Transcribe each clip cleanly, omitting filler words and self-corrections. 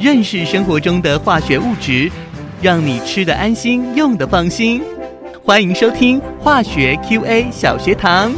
认识生活中的化学物质，让你吃得安心，用得放心。欢迎收听化学 QA 小学堂。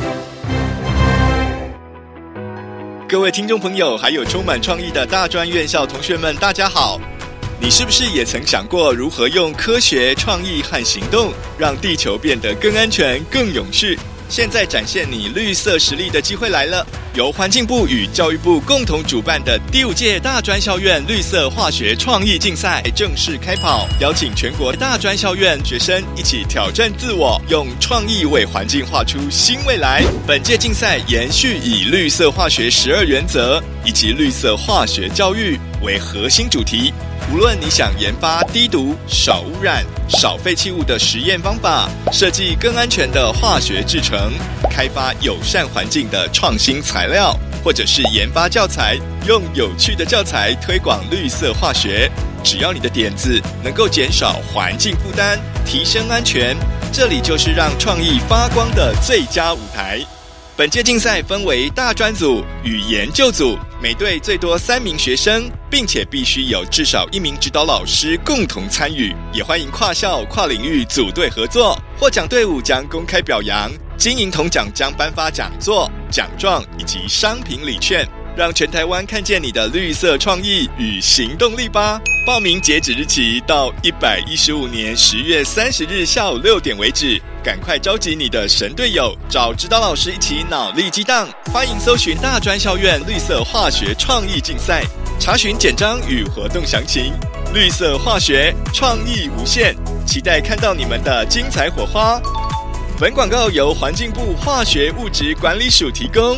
各位听众朋友，还有充满创意的大专院校同学们，大家好。你是不是也曾想过如何用科学、创意和行动，让地球变得更安全、更永续？现在展现你绿色实力的机会来了！由环境部与教育部共同主办的第5届大专校院绿色化学创意竞赛正式开跑，邀请全国大专校院学生一起挑战自我，用创意为环境画出新未来。本届竞赛延续以绿色化学12原则以及绿色化学教育为核心主题。无论你想研发低毒、少污染、少废弃物的实验方法，设计更安全的化学制成，开发友善环境的创新材料，或者是研发教材，用有趣的教材推广绿色化学，只要你的点子能够减少环境负担，提升安全，这里就是让创意发光的最佳舞台。本届竞赛分为大专组与研究组，每队最多3名学生，并且必须有至少1名指导老师共同参与，也欢迎跨校、跨领域组队合作。获奖队伍将公开表扬，金银铜奖将颁发讲座、奖状以及商品礼券，让全台湾看见你的绿色创意与行动力吧！报名截止日期到115年10月30日下午6点为止，赶快召集你的神队友，找指导老师一起脑力激荡。欢迎搜寻大专校院绿色化学创意竞赛，查询简章与活动详情。绿色化学，创意无限，期待看到你们的精彩火花。本广告由环境部化学物质管理署提供。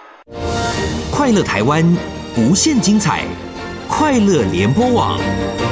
快乐台湾，无限精彩，快乐联播网。